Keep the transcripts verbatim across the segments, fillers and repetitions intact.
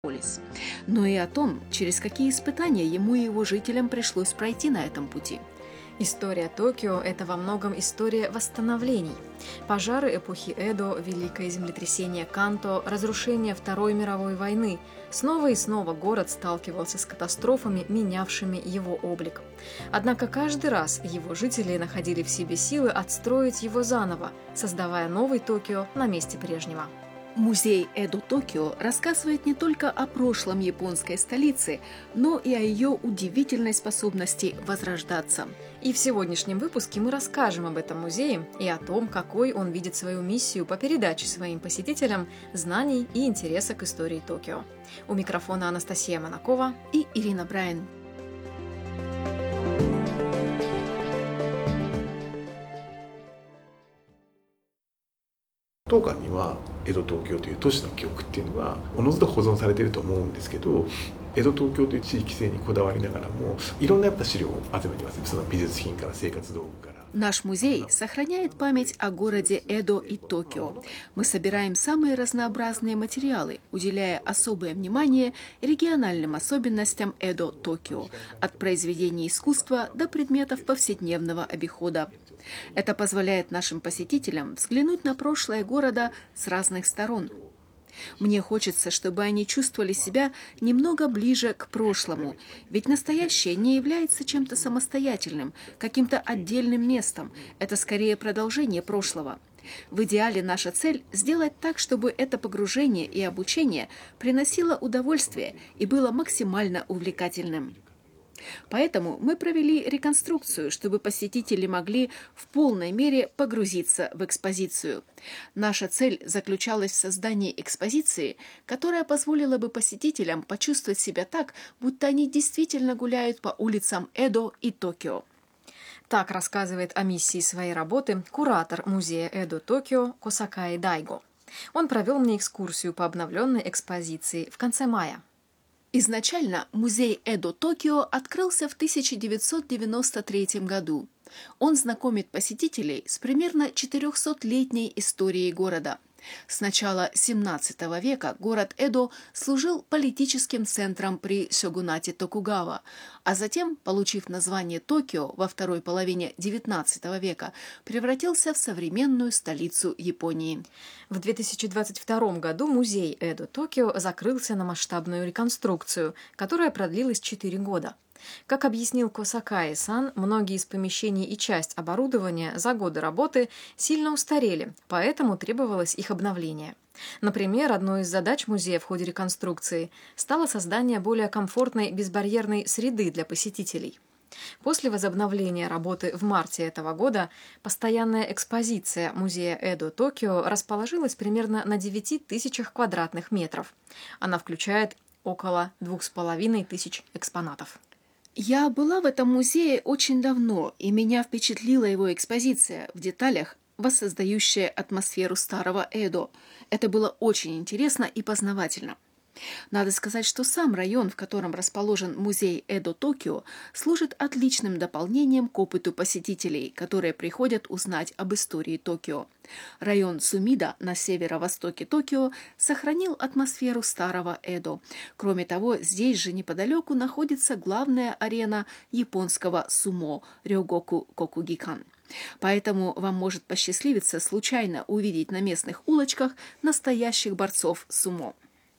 полис, но и о том, через какие испытания ему и его жителям пришлось пройти на этом пути. История Токио – это во многом история восстановлений. Пожары эпохи Эдо, великое землетрясение Канто, разрушение Второй мировой войны. Снова и снова город сталкивался с катастрофами, менявшими его облик. Однако каждый раз его жители находили в себе силы отстроить его заново, создавая новый Токио на месте прежнего. Музей Эдо Токио рассказывает не только о прошлом японской столицы, но и о ее удивительной способности возрождаться. И в сегодняшнем выпуске мы расскажем об этом музее и о том, какой он видит свою миссию по передаче своим посетителям знаний и интереса к истории Токио. У микрофона Анастасия Монакова и Ирина Брайан. 当館には江戸東京という都市の記憶っていうのはおのずと保存されていると思うんですけど、江戸東京という地域性にこだわりながらもいろんなやっぱ資料を集めてます。その美術品から生活道具から。 Наш музей сохраняет память о городе Эдо и Токио. Мы собираем самые разнообразные материалы, уделяя особое внимание региональным особенностям Эдо-Токио, от произведений искусства до предметов повседневного обихода. Это позволяет нашим посетителям взглянуть на прошлое города с разных сторон. Мне хочется, чтобы они чувствовали себя немного ближе к прошлому, ведь настоящее не является чем-то самостоятельным, каким-то отдельным местом. Это скорее продолжение прошлого. В идеале наша цель – сделать так, чтобы это погружение и обучение приносило удовольствие и было максимально увлекательным. Поэтому мы провели реконструкцию, чтобы посетители могли в полной мере погрузиться в экспозицию. Наша цель заключалась в создании экспозиции, которая позволила бы посетителям почувствовать себя так, будто они действительно гуляют по улицам Эдо и Токио. Так рассказывает о миссии своей работы куратор музея Эдо Токио Косакай Дайго. Он провел мне экскурсию по обновленной экспозиции в конце мая. Изначально музей Эдо Токио открылся в тысяча девятьсот девяносто третьем году. Он знакомит посетителей с примерно четырехсотлетней историей города. С начала семнадцатого века город Эдо служил политическим центром при сёгунате Токугава, а затем, получив название Токио во второй половине девятнадцатого века, превратился в современную столицу Японии. В две тысячи двадцать втором году музей Эдо Токио закрылся на масштабную реконструкцию, которая продлилась четыре года. Как объяснил Косакай-сан, многие из помещений и часть оборудования за годы работы сильно устарели, поэтому требовалось их обновление. Например, одной из задач музея в ходе реконструкции стало создание более комфортной безбарьерной среды для посетителей. После возобновления работы в марте этого года постоянная экспозиция музея Эдо Токио расположилась примерно на девяти тысячах квадратных метров. Она включает около двух с половиной тысяч экспонатов. Я была в этом музее очень давно, и меня впечатлила его экспозиция, в деталях воссоздающая атмосферу старого Эдо. Это было очень интересно и познавательно. Надо сказать, что сам район, в котором расположен музей Эдо Токио, служит отличным дополнением к опыту посетителей, которые приходят узнать об истории Токио. Район Сумида на северо-востоке Токио сохранил атмосферу старого Эдо. Кроме того, здесь же неподалеку находится главная арена японского сумо Рёгоку Кокугикан. Поэтому вам может посчастливиться случайно увидеть на местных улочках настоящих борцов сумо.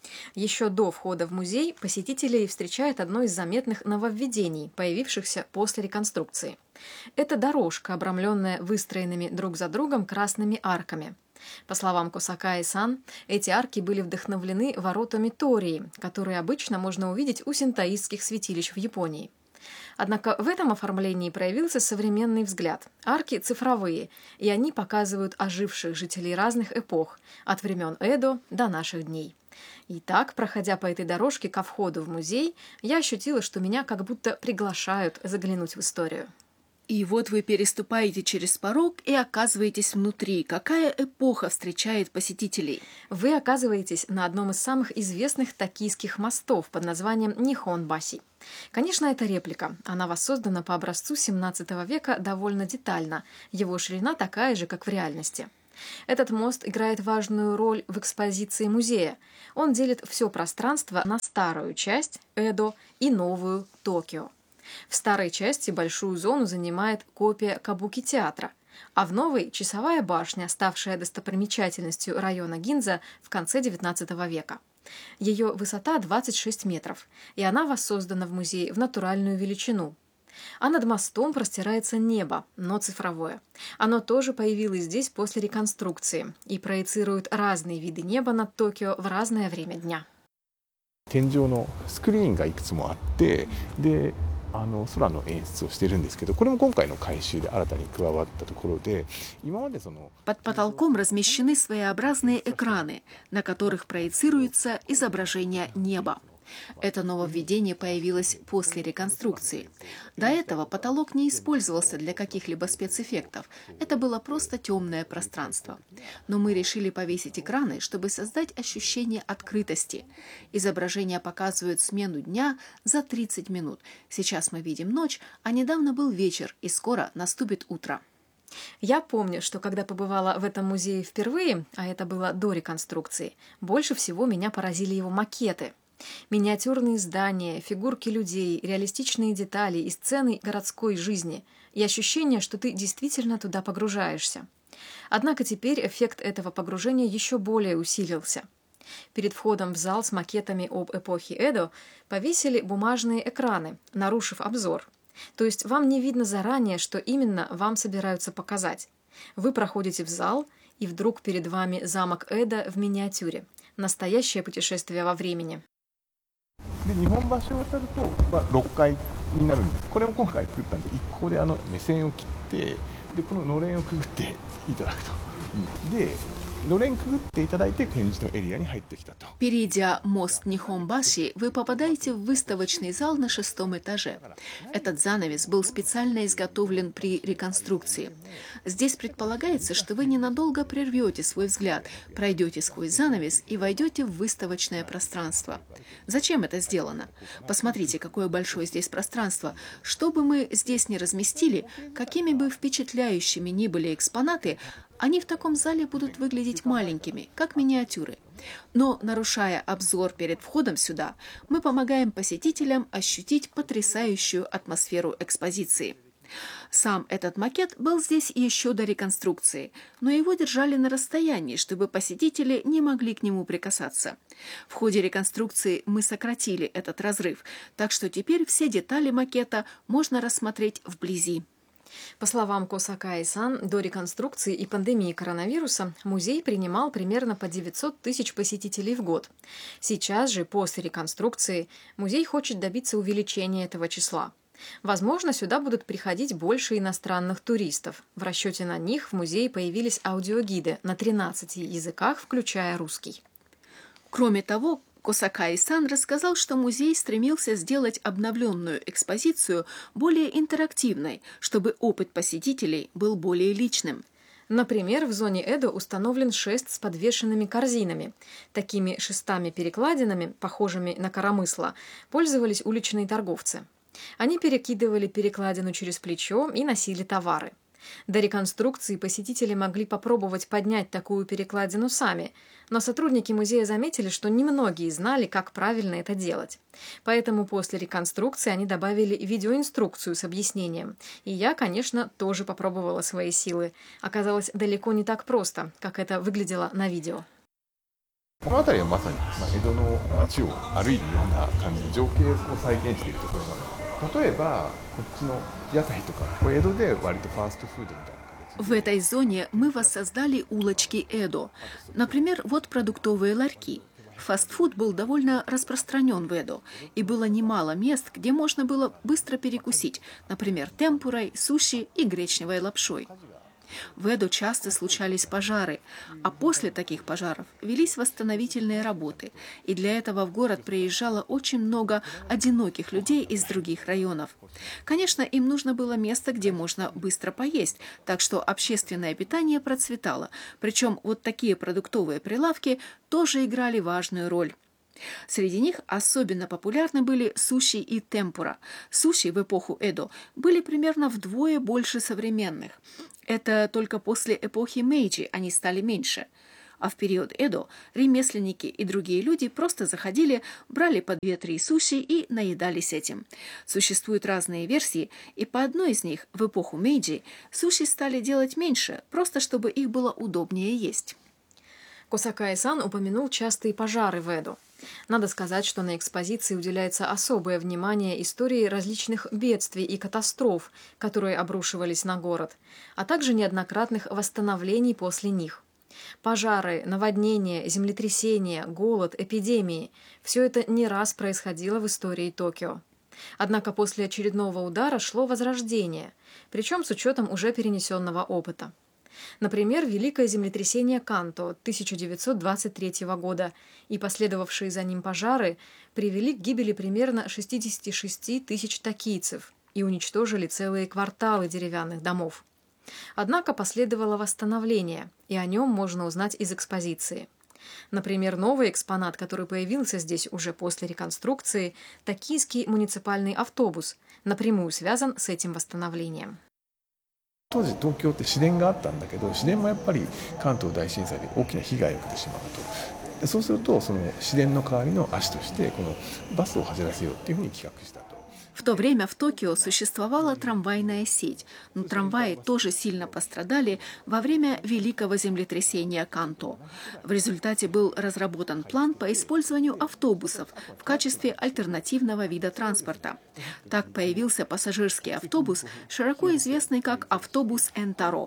Еще до входа в музей посетителей встречает одно из заметных нововведений, появившихся после реконструкции. Это дорожка, обрамленная выстроенными друг за другом красными арками. По словам Косакай-сан, эти арки были вдохновлены воротами Тории, которые обычно можно увидеть у синтоистских святилищ в Японии. Однако в этом оформлении проявился современный взгляд. Арки цифровые, и они показывают оживших жителей разных эпох, от времен Эдо до наших дней. Итак, проходя по этой дорожке ко входу в музей, я ощутила, что меня как будто приглашают заглянуть в историю. И вот вы переступаете через порог и оказываетесь внутри. Какая эпоха встречает посетителей? Вы оказываетесь на одном из самых известных токийских мостов под названием Нихонбаси. Конечно, это реплика. Она воссоздана по образцу семнадцатого века довольно детально. Его ширина такая же, как в реальности. Этот мост играет важную роль в экспозиции музея. Он делит все пространство на старую часть Эдо и новую Токио. В старой части большую зону занимает копия Кабуки-театра, а в новой – часовая башня, ставшая достопримечательностью района Гинза в конце девятнадцатого века. Ее высота двадцать шесть метров, и она воссоздана в музее в натуральную величину. А над мостом простирается небо, но цифровое. Оно тоже появилось здесь после реконструкции и проецирует разные виды неба над Токио в разное время дня. 天井のスクリーンがいくつもあって、であの空の演出をしているんですけど、これも今回の改修で新たに加わったところで、今までその Под потолком размещены своеобразные экраны, на которых проецируется изображение неба. Это нововведение появилось после реконструкции. До этого потолок не использовался для каких-либо спецэффектов. Это было просто темное пространство. Но мы решили повесить экраны, чтобы создать ощущение открытости. Изображения показывают смену дня за тридцать минут. Сейчас мы видим ночь, а недавно был вечер, и скоро наступит утро. Я помню, что когда побывала в этом музее впервые, а это было до реконструкции, больше всего меня поразили его макеты. Миниатюрные здания, фигурки людей, реалистичные детали и сцены городской жизни, и ощущение, что ты действительно туда погружаешься. Однако теперь эффект этого погружения еще более усилился. Перед входом в зал с макетами об эпохе Эдо повесили бумажные экраны, нарушив обзор. То есть вам не видно заранее, что именно вам собираются показать. Вы проходите в зал, и вдруг перед вами замок Эдо в миниатюре. Настоящее путешествие во времени. で日本橋を渡ると、まあ、ろっかいになるんです。これも今回作ったんで、ここであの目線を切って、でこののれんをくぐっていただくと。でのれんくぐっていただいて展示のエリアに入ってきたと。 Перейдя мост Нихонбаши, вы попадаете в выставочный зал на шестом этаже. Этот занавес был специально изготовлен при реконструкции. Здесь предполагается, что вы ненадолго прервете свой взгляд, пройдете сквозь занавес и войдете в выставочное пространство. Зачем это сделано? Посмотрите, какое большое здесь пространство. Что бы мы здесь ни разместили, какими бы впечатляющими ни были экспонаты, они в таком зале будут выглядеть маленькими, как миниатюры. Но, нарушая обзор перед входом сюда, мы помогаем посетителям ощутить потрясающую атмосферу экспозиции. Сам этот макет был здесь еще до реконструкции, но его держали на расстоянии, чтобы посетители не могли к нему прикасаться. В ходе реконструкции мы сократили этот разрыв, так что теперь все детали макета можно рассмотреть вблизи. По словам Ко Сакаи-сан, до реконструкции и пандемии коронавируса музей принимал примерно по девятьсот тысяч посетителей в год. Сейчас же, после реконструкции, музей хочет добиться увеличения этого числа. Возможно, сюда будут приходить больше иностранных туристов. В расчете на них в музее появились аудиогиды на тринадцати языках, включая русский. Кроме того, Ко Сакаи-сан рассказал, что музей стремился сделать обновленную экспозицию более интерактивной, чтобы опыт посетителей был более личным. Например, в зоне Эдо установлен шест с подвешенными корзинами. Такими шестами-перекладинами, похожими на коромысла, пользовались уличные торговцы. Они перекидывали перекладину через плечо и носили товары. До реконструкции посетители могли попробовать поднять такую перекладину сами, но сотрудники музея заметили, что немногие знали, как правильно это делать. Поэтому после реконструкции они добавили видеоинструкцию с объяснением. И я, конечно, тоже попробовала свои силы. Оказалось далеко не так просто, как это выглядело на видео. この辺りはまさに、まあ、江戸の街を歩いているような感じで情景を再現しているところなので、例えばこっちの屋台とか、これ江戸で割とファーストフードみたいな。 В этой зоне мы воссоздали улочки Эдо. Например, вот продуктовые ларьки. Фастфуд был довольно распространен в Эдо, и было немало мест, где можно было быстро перекусить, например, темпурой, суши и гречневой лапшой. В Эдо часто случались пожары, а после таких пожаров велись восстановительные работы, и для этого в город приезжало очень много одиноких людей из других районов. Конечно, им нужно было место, где можно быстро поесть, так что общественное питание процветало, причем вот такие продуктовые прилавки тоже играли важную роль. Среди них особенно популярны были суши и темпура. Суши в эпоху Эдо были примерно вдвое больше современных. Это только после эпохи Мэйджи они стали меньше. А в период Эдо ремесленники и другие люди просто заходили, брали по две-три суши и наедались этим. Существуют разные версии, и по одной из них в эпоху Мэйджи суши стали делать меньше, просто чтобы их было удобнее есть. Косакай-сан упомянул частые пожары в Эдо. Надо сказать, что на экспозиции уделяется особое внимание истории различных бедствий и катастроф, которые обрушивались на город, а также неоднократных восстановлений после них. Пожары, наводнения, землетрясения, голод, эпидемии – все это не раз происходило в истории Токио. Однако после очередного удара шло возрождение, причем с учетом уже перенесенного опыта. Например, великое землетрясение Канто тысяча девятьсот двадцать третьего года и последовавшие за ним пожары привели к гибели примерно шестидесяти шести тысяч токийцев и уничтожили целые кварталы деревянных домов. Однако последовало восстановление, и о нем можно узнать из экспозиции. Например, новый экспонат, который появился здесь уже после реконструкции, токийский муниципальный автобус, напрямую связан с этим восстановлением. 当時東京って市電があったんだけど市電もやっぱり関東大震災で大きな被害を受けてしまうとそうするとその市電の代わりの足としてこのバスを走らせようっていうふうに企画したと。 В то время в Токио существовала трамвайная сеть, но трамваи тоже сильно пострадали во время великого землетрясения Канто. В результате был разработан план по использованию автобусов в качестве альтернативного вида транспорта. Так появился пассажирский автобус, широко известный как автобус Энтаро.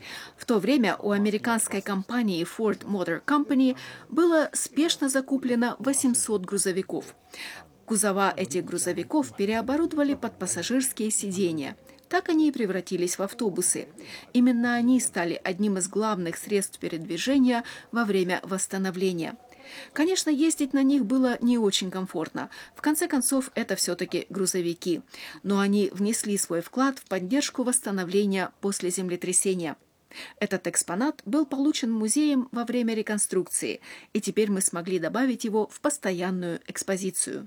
В то время у американской компании Ford Motor Company было спешно закуплено восемьсот грузовиков. Кузова этих грузовиков переоборудовали под пассажирские сиденья. Так они и превратились в автобусы. Именно они стали одним из главных средств передвижения во время восстановления. Конечно, ездить на них было не очень комфортно. В конце концов, это все-таки грузовики. Но они внесли свой вклад в поддержку восстановления после землетрясения. Этот экспонат был получен музеем во время реконструкции, и теперь мы смогли добавить его в постоянную экспозицию.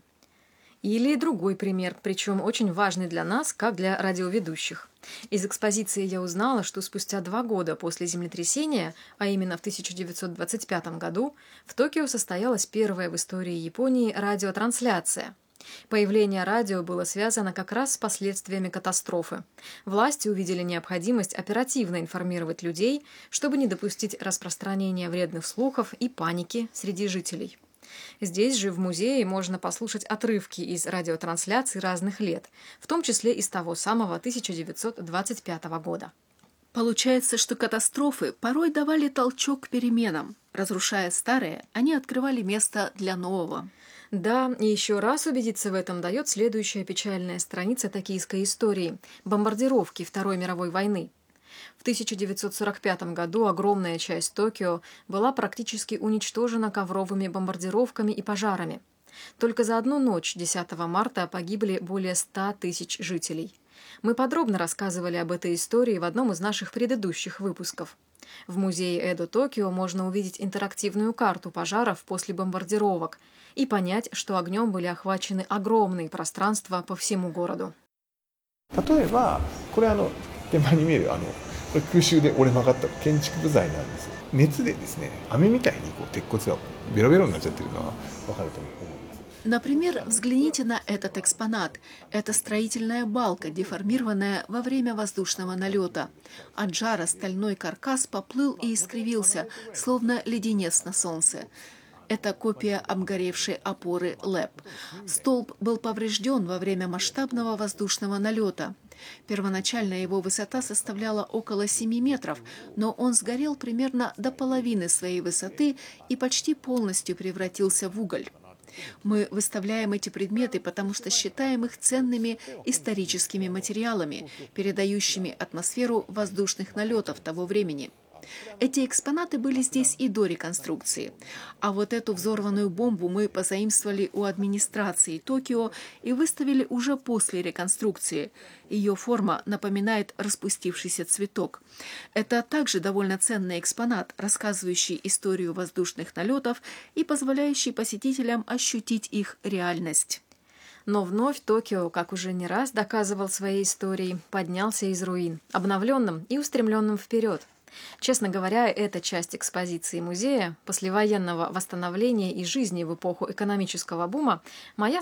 Или другой пример, причем очень важный для нас, как для радиоведущих. Из экспозиции я узнала, что спустя два года после землетрясения, а именно в тысяча девятьсот двадцать пятом году, в Токио состоялась первая в истории Японии радиотрансляция. Появление радио было связано как раз с последствиями катастрофы. Власти увидели необходимость оперативно информировать людей, чтобы не допустить распространения вредных слухов и паники среди жителей. Здесь же, в музее, можно послушать отрывки из радиотрансляций разных лет, в том числе из того самого тысяча девятьсот двадцать пятого года. Получается, что катастрофы порой давали толчок к переменам. Разрушая старое, они открывали место для нового. Да, и еще раз убедиться в этом дает следующая печальная страница токийской истории – бомбардировки Второй мировой войны. В тысяча девятьсот сорок пятом году огромная часть Токио была практически уничтожена ковровыми бомбардировками и пожарами. Только за одну ночь, десятого марта, погибли более ста тысяч жителей. Мы подробно рассказывали об этой истории в одном из наших предыдущих выпусков. В музее Эдо Токио можно увидеть интерактивную карту пожаров после бомбардировок и понять, что огнем были охвачены огромные пространства по всему городу. 例えばこれあの手前に見えるあのこれ空襲で折れ曲がった建築部材なんです。熱でですね、飴みたいにこう鉄骨がベロベロになっちゃってるのは分かると思うんです。 Например, взгляните на этот экспонат. Это строительная балка, деформированная во время воздушного налета. От жара стальной каркас поплыл и искривился, словно леденец на солнце. Это копия обгоревшей опоры ЛЭП. Столб был поврежден во время масштабного воздушного налета. Первоначально его высота составляла около семи метров, но он сгорел примерно до половины своей высоты и почти полностью превратился в уголь. Мы выставляем эти предметы, потому что считаем их ценными историческими материалами, передающими атмосферу воздушных налетов того времени. Эти экспонаты были здесь и до реконструкции. А вот эту взорванную бомбу мы позаимствовали у администрации Токио и выставили уже после реконструкции. Ее форма напоминает распустившийся цветок. Это также довольно ценный экспонат, рассказывающий историю воздушных налетов и позволяющий посетителям ощутить их реальность. Но вновь Токио, как уже не раз доказывал своей историей, поднялся из руин, обновленным и устремленным вперед. Честно говоря, эта часть экспозиции музея послевоенного восстановления и жизни в эпоху экономического бума моя